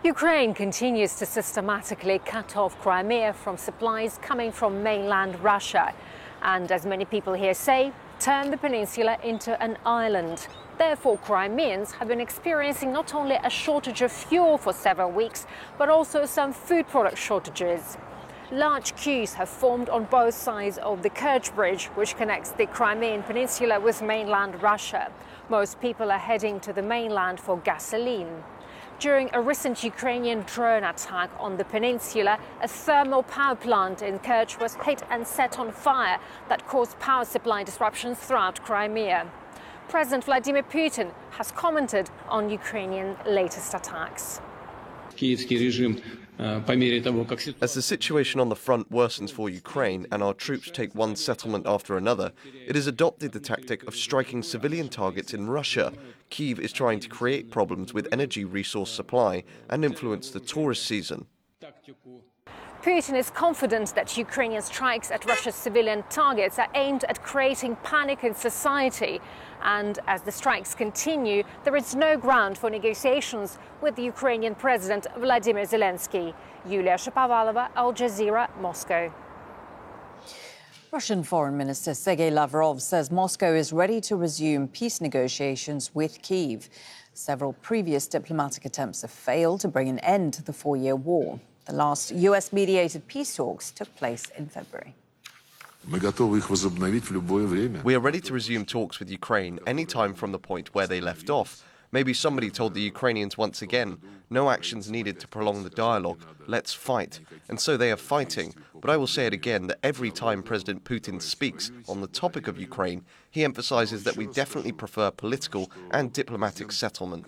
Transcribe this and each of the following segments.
Ukraine continues to systematically cut off Crimea from supplies coming from mainland Russia, and as many people here say, turn the peninsula into an island. Therefore, Crimeans have been experiencing not only a shortage of fuel for several weeks, but also some food product shortages. Large queues have formed on both sides of the Kerch Bridge, which connects the Crimean peninsula with mainland Russia. Most people are heading to the mainland for gasoline. During a recent Ukrainian drone attack on the peninsula, a thermal power plant in Kerch was hit and set on fire that caused power supply disruptions throughout Crimea. President Vladimir Putin has commented on Ukrainian latest attacks. As the situation on the front worsens for Ukraine and our troops take one settlement after another, it has adopted the tactic of striking civilian targets in Russia. Kyiv is trying to create problems with energy resource supply and influence the tourist season. Putin is confident that Ukrainian strikes at Russia's civilian targets are aimed at creating panic in society. And as the strikes continue, there is no ground for negotiations with the Ukrainian President Vladimir Zelensky. Yulia Shapovalova, Al Jazeera, Moscow. Russian Foreign Minister Sergei Lavrov says Moscow is ready to resume peace negotiations with Kyiv. Several previous diplomatic attempts have failed to bring an end to the four-year war. The last US-mediated peace talks took place in February. We are ready to resume talks with Ukraine any time from the point where they left off. Maybe somebody told the Ukrainians once again, no actions needed to prolong the dialogue, let's fight. And so they are fighting. But I will say it again that every time President Putin speaks on the topic of Ukraine, he emphasizes that we definitely prefer political and diplomatic settlement.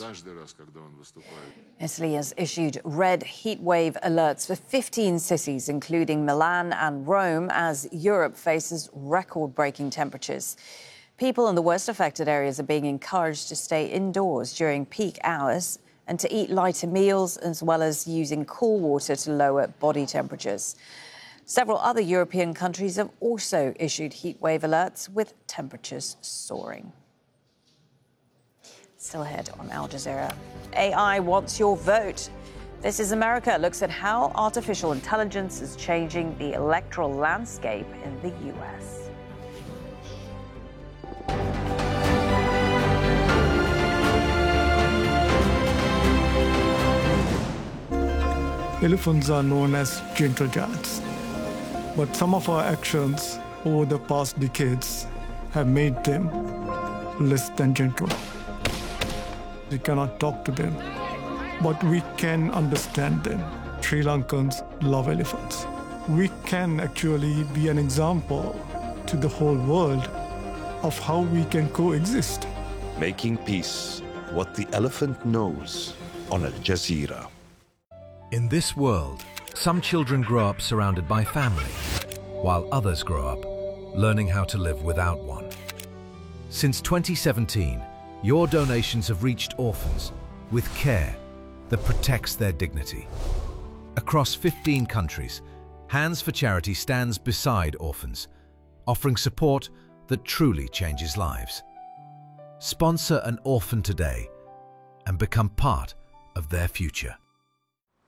Italy has issued red heatwave alerts for 15 cities, including Milan and Rome, as Europe faces record-breaking temperatures. People in the worst affected areas are being encouraged to stay indoors during peak hours and to eat lighter meals, as well as using cool water to lower body temperatures. Several other European countries have also issued heatwave alerts, with temperatures soaring. Still ahead on Al Jazeera, AI wants your vote. This is America looks at how artificial intelligence is changing the electoral landscape in the US. Elephants are known as gentle giants, but some of our actions over the past decades have made them less than gentle. We cannot talk to them, but we can understand them. Sri Lankans love elephants. We can actually be an example to the whole world of how we can coexist. Making peace, what the elephant knows, on Al Jazeera. In this world, some children grow up surrounded by family, while others grow up learning how to live without one. Since 2017, your donations have reached orphans with care that protects their dignity. Across 15 countries, Hands for Charity stands beside orphans, offering support that truly changes lives. Sponsor an orphan today and become part of their future.